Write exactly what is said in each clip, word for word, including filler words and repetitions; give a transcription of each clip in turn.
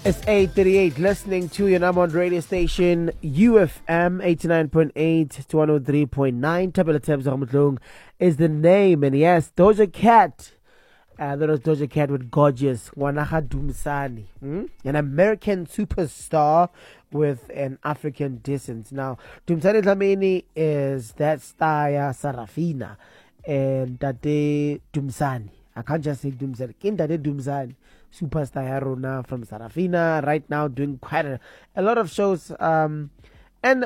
It's eight thirty-eight, listening to your number one radio station, U F M eighty-nine point eight to one oh three point nine. Tabela Tebs Ramtlung is the name. And yes, Doja Cat. Uh, that was Doja Cat with Gorgeous. Wanaha Dumsani. Hmm? An American superstar with an African descent. Now, Dumsani Dlamini is that Staya Sarafina. And Tate Dumsani. I can't just say Dumsani. Kindade Dumsani. Superstar Haruna from Sarafina right now doing quite a, a lot of shows. Um, and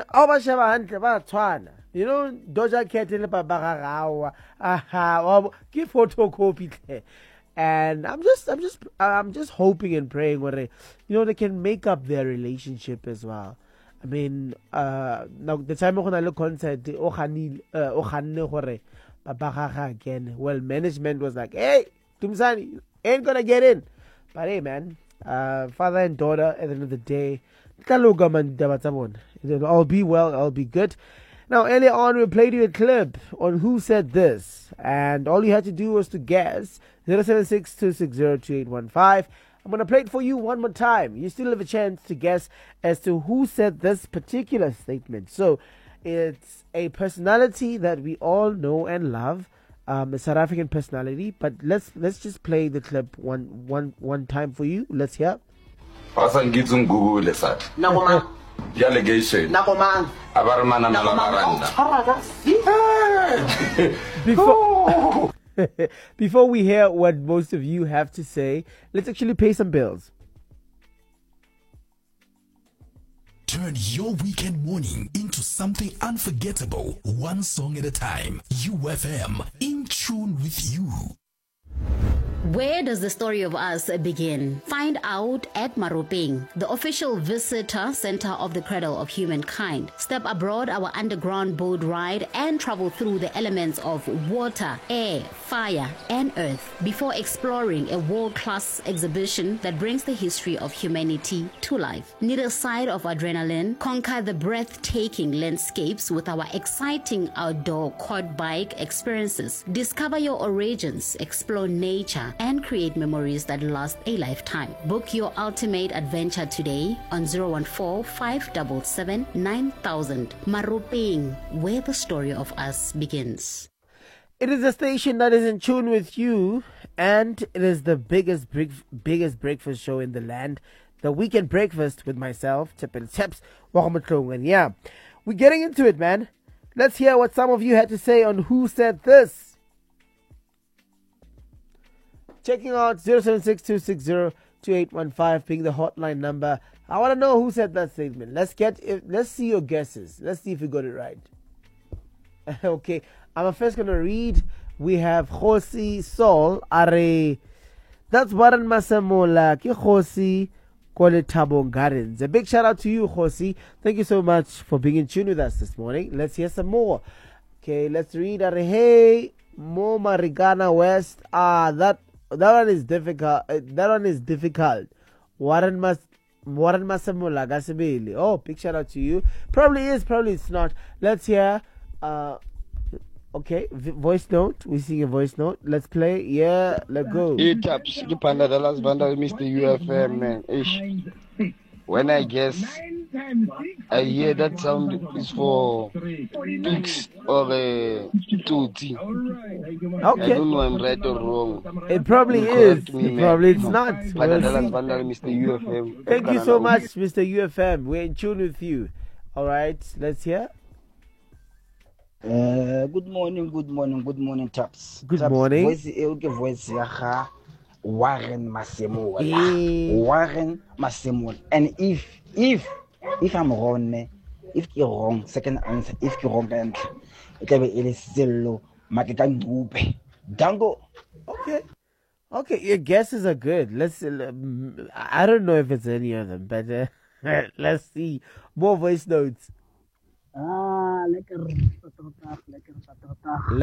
you know, Doja Cat in the aha, give photocopy. And I'm just, I'm just, I'm just hoping and praying where they, you know, they can make up their relationship as well. I mean, uh, now the time when I look concert, Ohani, Ohane Hore, Babaha again. Well, management was like, hey, Tumsani, ain't gonna get in. But hey, man, uh, father and daughter, at the end of the day, it'll all be well, all be good. Now, earlier on, we played you a clip on Who Said This, and all you had to do was to guess zero seven six two six zero two eight one five. I'm going to play it for you one more time. You still have a chance to guess as to who said this particular statement. So, it's a personality that we all know and love. Um, a South African personality, but let's let's just play the clip one one one time for you. Let's hear. Before before we hear what most of you have to say, let's actually pay some bills. Turn your weekend morning into something unforgettable, one song at a time. U F M, in tune with you. Where does the story of us begin? Find out at Maropeng, the official visitor center of the cradle of humankind. Step aboard our underground boat ride and travel through the elements of water, air, fire, and earth before exploring a world-class exhibition that brings the history of humanity to life. Need a side of adrenaline? Conquer the breathtaking landscapes with our exciting outdoor quad bike experiences. Discover your origins, explore nature, and create memories that last a lifetime. Book your ultimate adventure today on zero one four, five seven seven, nine thousand. Maropeng, where the story of us begins. It is a station that is in tune with you, and it is the biggest biggest breakfast show in the land. The Weekend Breakfast with myself, Tepel Teps, Wahamatlong. And yeah, we're getting into it, man. Let's hear what some of you had to say on Who Said This. Checking out zero seven six two six zero two eight one five being the hotline number. I want to know who said that statement. Let's get if, let's see your guesses. Let's see if you got it right. Okay, I'm first going to read. We have Khosi Sol Are. That's Baran Masamola. Ki Khosi Kole Tabong Gardens. A big shout out to you, Khosi. Thank you so much for being in tune with us this morning. Let's hear some more. Okay, let's read. Are hey Mo Marigana West. Ah, that That one is difficult. Uh, that one is difficult. Warren Mas Warren Masamula Gasibili. Oh, big shout out to you. Probably is, probably it's not. Let's hear. Uh, okay, v- voice note. We see a voice note. Let's play. Yeah, let's go. Hey, taps. You panda the last bundle, Mister U F M, man. Ish. When I guess, I hear that sound is for pigs or uh, tutti. Okay. I don't know I'm right or wrong. It probably You is. correct me, It man. probably it's not. Panda We'll the last see. bundle, Mister U F M. Thank you so much, Mister U F M. We're in tune with you. All right, let's hear. Uh, good morning, good morning, good morning, Taps. Good Taps, morning. Voice, okay, voice, yaha, Warren Masemola. Eh. Warren Masemola. And if, if, if I'm wrong, eh, if you're wrong, second answer, if you're wrong, then it will be zero, Makitan Gupe. Dango. Okay. Okay, your guesses are good. Let's. Uh, I don't know if it's any of them, but uh, let's see. More voice notes. Ah, lekker. Lekker.